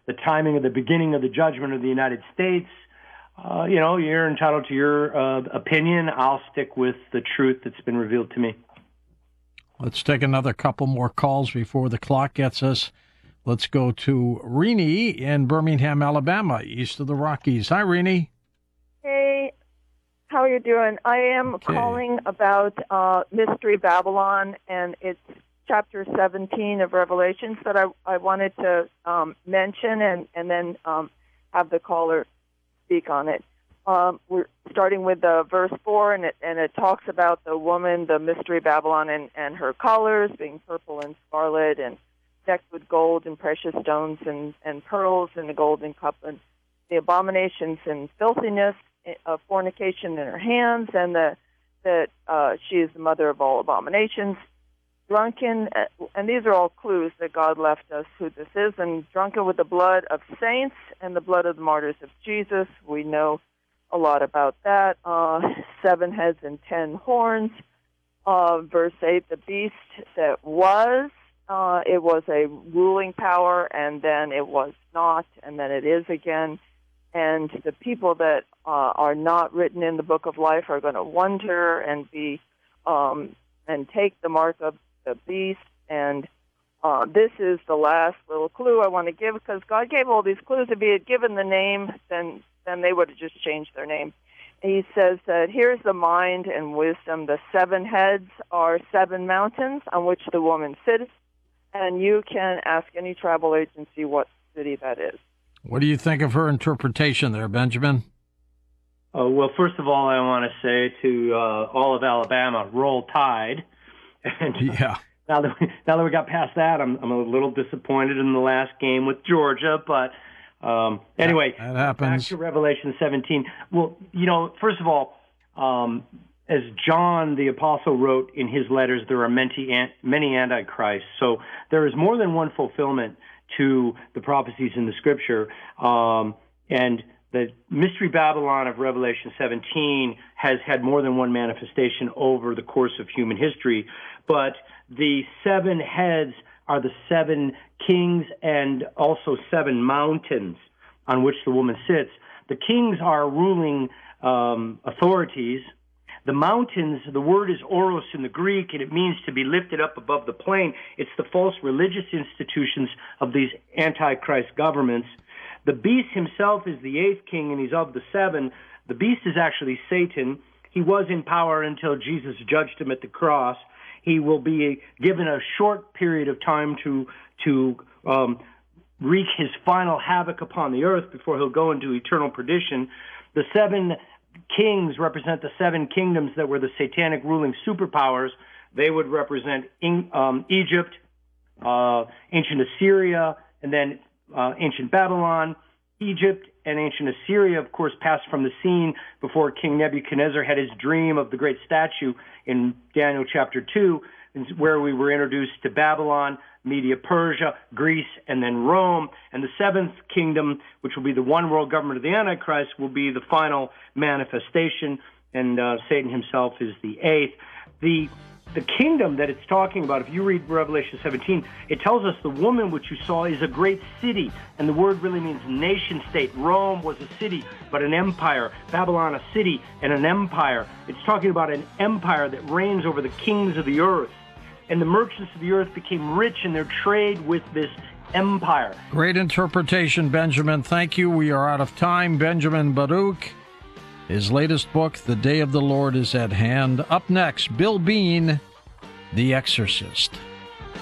the timing of the beginning of the judgment of the United States. You're entitled to your opinion. I'll stick with the truth that's been revealed to me. Let's take another couple more calls before the clock gets us. Let's go to Renee in Birmingham, Alabama, east of the Rockies. Hi, Renee. Hey, how are you doing? I am calling about Mystery Babylon, and it's chapter 17 of Revelations that I wanted to mention and then have the caller speak on it. We're starting with verse 4, and it talks about the woman, the Mystery Babylon, and her colors being purple and scarlet and decked with gold and precious stones and pearls and the golden cup, and the abominations and filthiness of fornication in her hands, and that she is the mother of all abominations. Drunken, and these are all clues that God left us who this is, and drunken with the blood of saints and the blood of the martyrs of Jesus. We know a lot about that. 7 heads and 10 horns. Verse 8, the beast that was, it was a ruling power, and then it was not, and then it is again. And the people that are not written in the book of life are going to wonder and be and take the mark of the beast. And this is the last little clue I want to give, because God gave all these clues. If He had given the name, then they would have just changed their name. He says that here's the mind and wisdom. The 7 heads are 7 mountains on which the woman sits, and you can ask any travel agency what city that is. What do you think of her interpretation there, Benjamin? Well, first of all, I want to say to all of Alabama, roll tide. And yeah. Now that we got past that, I'm a little disappointed in the last game with Georgia, but anyway, that happens. Back to Revelation 17. Well, first of all, as John the Apostle wrote in his letters, there are many antichrists. So there is more than one fulfillment to the prophecies in the Scripture, and the Mystery Babylon of Revelation 17 has had more than one manifestation over the course of human history. But the 7 heads are the 7 kings and also 7 mountains on which the woman sits. The kings are ruling authorities. The mountains, the word is oros in the Greek, and it means to be lifted up above the plain. It's the false religious institutions of these antichrist governments. The beast himself is the 8th king, and he's of the 7. The beast is actually Satan. He was in power until Jesus judged him at the cross. He will be given a short period of time to wreak his final havoc upon the earth before he'll go into eternal perdition. The 7 kings represent the 7 kingdoms that were the satanic ruling superpowers. They would represent Egypt, ancient Assyria, and then ancient Babylon. Egypt and ancient Assyria, of course, passed from the scene before King Nebuchadnezzar had his dream of the great statue in Daniel chapter 2, where we were introduced to Babylon, Media, Persia, Greece, and then Rome. And the 7th kingdom, which will be the one world government of the Antichrist, will be the final manifestation, and Satan himself is the 8th. The kingdom that it's talking about, if you read Revelation 17, it tells us the woman which you saw is a great city, and the word really means nation-state. Rome was a city, but an empire. Babylon, a city and an empire. It's talking about an empire that reigns over the kings of the earth. And the merchants of the earth became rich in their trade with this empire. Great interpretation, Benjamin. Thank you. We are out of time. Benjamin Baruch. His latest book, The Day of the Lord is at Hand. Up next, Bill Bean, The Exorcist.